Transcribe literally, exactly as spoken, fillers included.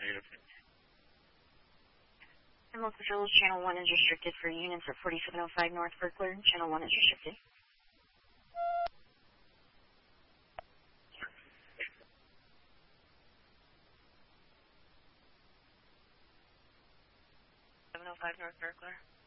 And Los Angeles, Channel one is restricted for units at forty-seven oh five North Berkeley. Channel one is restricted. seven oh five North Berkeley.